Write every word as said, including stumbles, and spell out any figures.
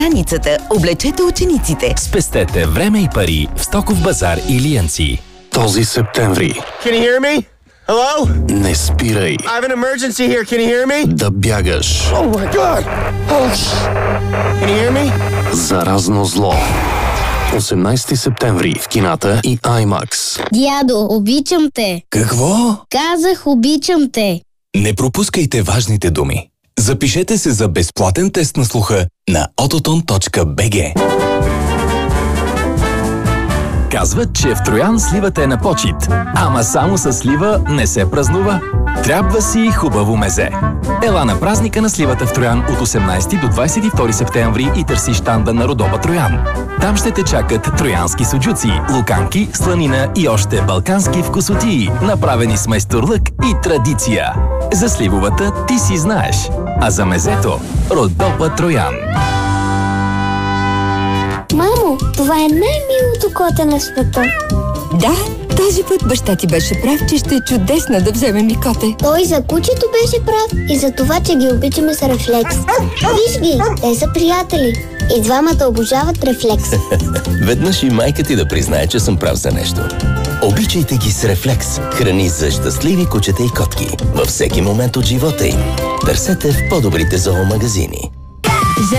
Границата. Облечете учениците. Спестете време и пари в Стоков базар Илиянци. Този септември. Can you hear me? Hello? Не спирай. I have an emergency here. Can you hear me? Да бягаш. Oh my god. Oh. Can you hear me? Заразно зло. осемнайсети септември в кината и IMAX. Дядо, обичам те. Какво? Казах, обичам те. Не пропускайте важните думи. Запишете се за безплатен тест на слуха на autoton точка би джи. Казват, че в Троян сливата е на почит. Ама само с слива не се празнува. Трябва си хубаво мезе. Ела на празника на сливата в Троян от осемнайсети до двайсет и втори септември и търси щанда на Родопа Троян. Там ще те чакат троянски суджуци, луканки, сланина и още балкански вкусотии, направени с майсторлък и традиция. За сливовата ти си знаеш, а за мезето – Родопа Троян. Мамо, това е най-милото коте на света. Да, този път баща ти беше прав, че ще е чудесно да вземем и коте. Той за кучето беше прав и за това, че ги обичаме с Рефлекс. Виж ги, те са приятели. И двамата обожават Рефлекс. Веднъж и майка ти да признае, че съм прав за нещо. Обичайте ги с Рефлекс. Храни за щастливи кучета и котки във всеки момент от живота им. Търсете в по-добрите зоомагазини.